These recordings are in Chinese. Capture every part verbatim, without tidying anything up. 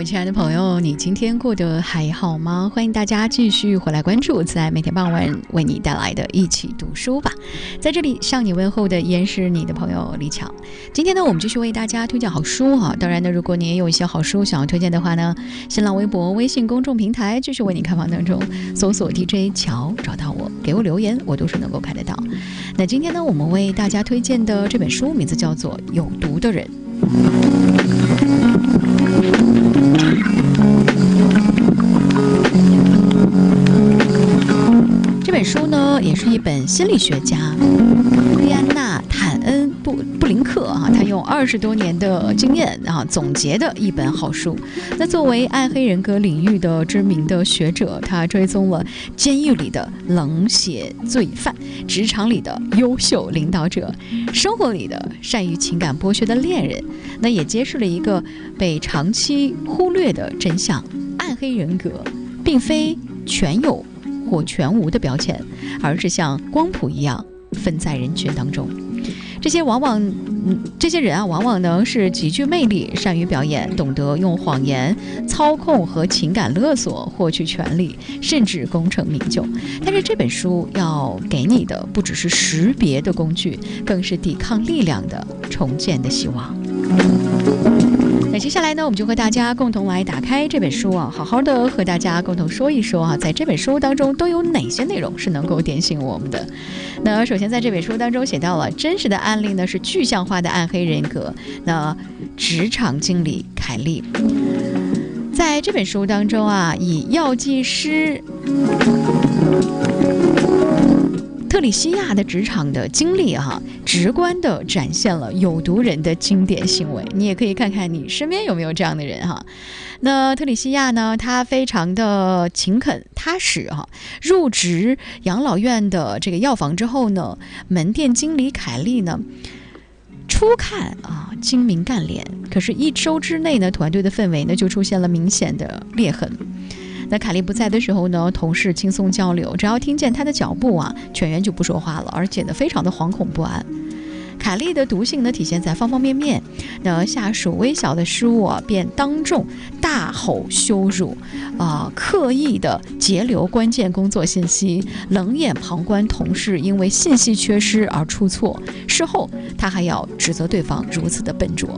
亲爱的朋友，你今天过得还好吗？欢迎大家继续回来关注在每天傍晚为你带来的一起读书吧。在这里向你问候的依然是你的朋友李巧。今天呢，我们继续为大家推荐好书哈。当然呢，如果你也有一些好书想要推荐的话呢，新浪微博、微信公众平台继续为你开放当中，搜索 D J 乔找到我，给我留言，我都是能够看得到。那今天呢，我们为大家推荐的这本书名字叫做《有毒的人》。这本书呢，也是一本心理学家莉安娜·坦恩布布林克啊，他用二十多年的经验啊总结的一本好书。那作为暗黑人格领域的知名的学者，他追踪了监狱里的冷血罪犯、职场里的优秀领导者、生活里的善于情感剥削的恋人，那也揭示了一个被长期忽略的真相：暗黑人格并非全有或全无的标签，而是像光谱一样分在人群当中。这些往往、嗯、这些人啊，往往呢是极具魅力，善于表演，懂得用谎言、操控和情感勒索获取权利，甚至功成名就。但是这本书要给你的不只是识别的工具，更是抵抗力量的重建的希望。那接下来呢，我们就和大家共同来打开这本书啊，好好的和大家共同说一说啊，在这本书当中都有哪些内容是能够点醒我们的。那首先在这本书当中写到了真实的案例呢，是具象化的暗黑人格。那职场经理凯利在这本书当中啊，以药剂师特里西亚的职场的经历哈，直观地展现了有毒人的经典行为。你也可以看看你身边有没有这样的人哈。那特里西亚呢，他非常的勤恳踏实哈。入职养老院的这个药房之后呢，门店经理凯利呢，初看啊精明干练，可是一周之内呢，团队的氛围呢就出现了明显的裂痕。那凯利不在的时候呢，同事轻松交流，只要听见他的脚步啊，全员就不说话了，而且呢非常的惶恐不安。凯利的毒性呢体现在方方面面，那下属微小的失误啊，便当众大吼羞辱，啊、呃，刻意的截留关键工作信息，冷眼旁观同事因为信息缺失而出错，事后他还要指责对方如此的笨拙。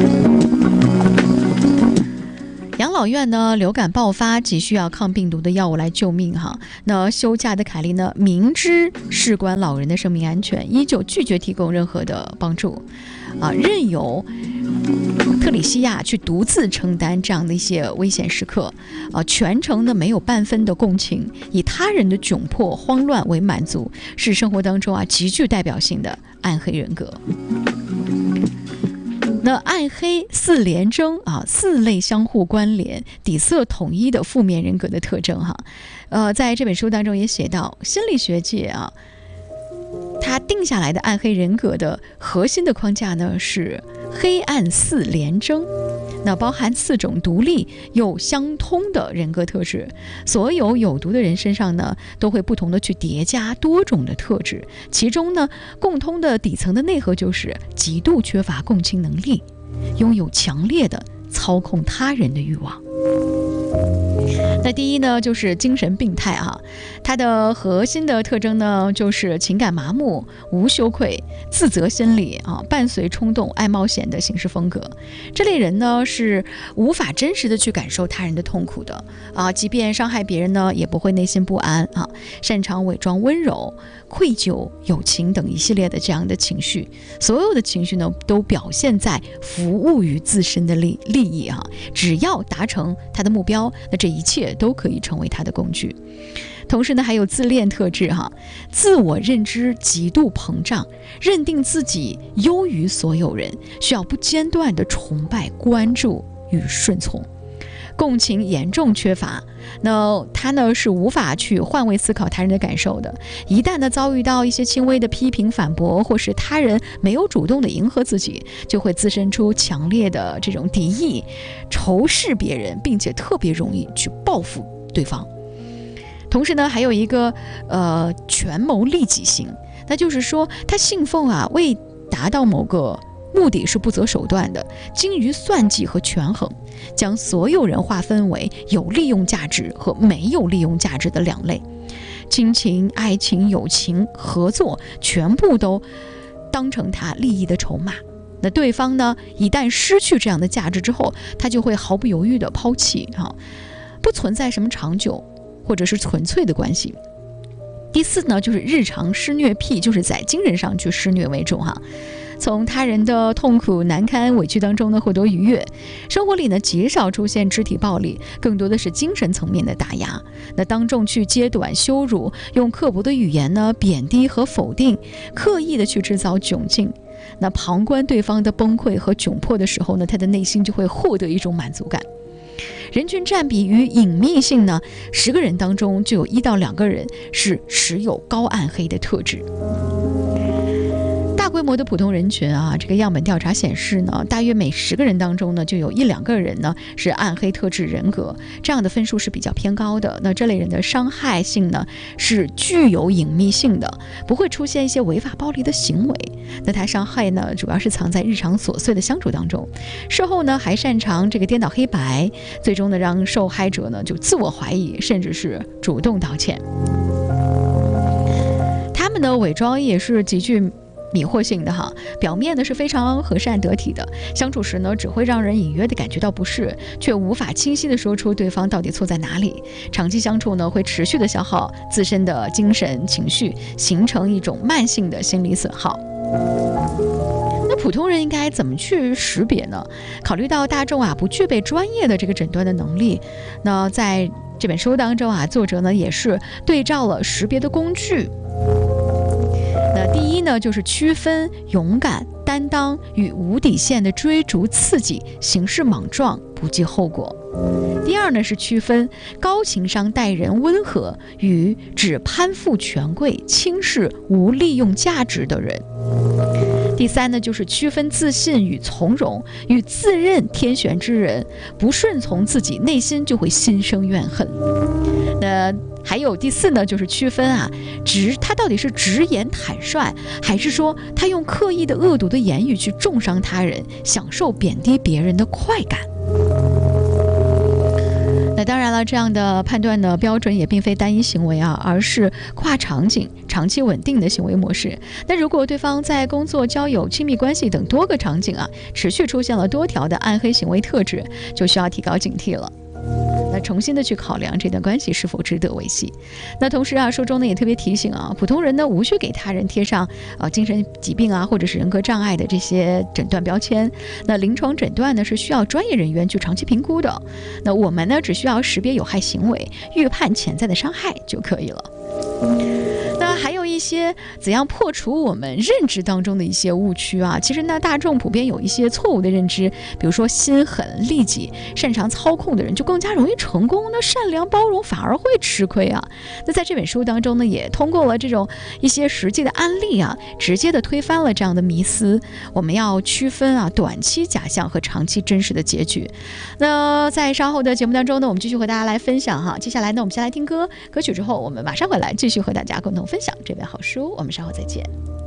养老院呢，流感爆发，急需要抗病毒的药物来救命哈。那休假的凯利呢，明知事关老人的生命安全，依旧拒绝提供任何的帮助，啊，任由特里西亚去独自承担这样的一些危险时刻，啊，全程呢没有半分的共情，以他人的窘迫、慌乱为满足，是生活当中啊极具代表性的暗黑人格。那暗黑四联征啊，四类相互关联、底色统一的负面人格的特征哈，呃，在这本书当中也写到，心理学界啊，他定下来的暗黑人格的核心的框架呢是黑暗四联征，那包含四种独立又相通的人格特质。所有有毒的人身上呢，都会不同的去叠加多种的特质，其中呢，共通的底层的内核就是极度缺乏共情能力，拥有强烈的操控他人的欲望。那第一呢，就是精神病态哈，它的核心的特征呢，就是情感麻木、无羞愧、自责心理啊，伴随冲动、爱冒险的行事风格。这类人呢，是无法真实的去感受他人的痛苦的啊，即便伤害别人呢，也不会内心不安啊，擅长伪装温柔、愧疚、友情等一系列的这样的情绪。所有的情绪呢，都表现在服务于自身的利利益哈，只要达成他的目标，那这一切都可以成为他的工具。同时呢，还有自恋特质哈，自我认知极度膨胀，认定自己优于所有人，需要不间断的崇拜、关注与顺从。共情严重缺乏，那他呢是无法去换位思考他人的感受的。一旦呢遭遇到一些轻微的批评、反驳，或是他人没有主动的迎合自己，就会滋生出强烈的这种敌意、仇视别人，并且特别容易去报复对方。同时呢，还有一个呃权谋利己型，那就是说他信奉啊，为达到某个目的是不择手段的，精于算计和权衡，将所有人划分为有利用价值和没有利用价值的两类。亲情、爱情、友情、合作，全部都当成他利益的筹码。那对方呢，一旦失去这样的价值之后，他就会毫不犹豫地抛弃啊，不存在什么长久或者是纯粹的关系。第四呢，就是日常施虐癖，就是在精神上去施虐为主哈。从他人的痛苦、难堪、委屈当中呢获得愉悦，生活里呢极少出现肢体暴力，更多的是精神层面的打压。那当众去揭短、羞辱，用刻薄的语言呢贬低和否定，刻意的去制造窘境。那旁观对方的崩溃和窘迫的时候呢，他的内心就会获得一种满足感。人群占比与隐秘性呢，十个人当中就有一到两个人是持有高暗黑的特质。大规模的普通人群啊，这个样本调查显示呢，大约每十个人当中呢，就有一两个人呢是暗黑特质人格，这样的分数是比较偏高的。那这类人的伤害性呢是具有隐秘性的，不会出现一些违法暴力的行为。那他伤害呢，主要是藏在日常琐碎的相处当中，事后呢还擅长这个颠倒黑白，最终呢让受害者呢就自我怀疑，甚至是主动道歉。他们的伪装也是极具迷惑性的哈，表面呢是非常和善得体的，相处时呢只会让人隐约的感觉到不适，却无法清晰的说出对方到底错在哪里。长期相处呢会持续的消耗自身的精神情绪，形成一种慢性的心理损耗。那普通人应该怎么去识别呢？考虑到大众啊不具备专业的这个诊断的能力，那在这本书当中啊，作者呢也是对照了识别的工具。那第一呢，就是区分勇敢、担当与无底线的追逐刺激、行事莽撞、不计后果。第二呢，是区分高情商待人温和与只攀附权贵、轻视无利用价值的人。第三呢，就是区分自信与从容与自认天选之人，不顺从自己，内心就会心生怨恨。那还有第四呢，就是区分啊，直他到底是直言坦率，还是说他用刻意的恶毒的言语去重伤他人，享受贬低别人的快感。那当然了，这样的判断呢，标准也并非单一行为啊，而是跨场景、长期稳定的行为模式。那如果对方在工作、交友、亲密关系等多个场景啊，持续出现了多条的暗黑行为特质，就需要提高警惕了。那重新的去考量这段关系是否值得维系。那同时啊，书中呢也特别提醒啊，普通人呢无需给他人贴上呃精神疾病啊或者是人格障碍的这些诊断标签。那临床诊断呢是需要专业人员去长期评估的。那我们呢只需要识别有害行为，预判潜在的伤害就可以了。那还有一些怎样破除我们认知当中的一些误区啊？其实呢，大众普遍有一些错误的认知，比如说心狠、利己、擅长操控的人就更加容易成功，那善良包容反而会吃亏啊。那在这本书当中呢，也通过了这种一些实际的案例啊，直接的推翻了这样的迷思。我们要区分啊，短期假象和长期真实的结局。那在稍后的节目当中呢，我们继续和大家来分享哈。接下来呢，我们先来听歌，歌曲之后我们马上回来继续和大家共同分享这本好书。我们稍后再见。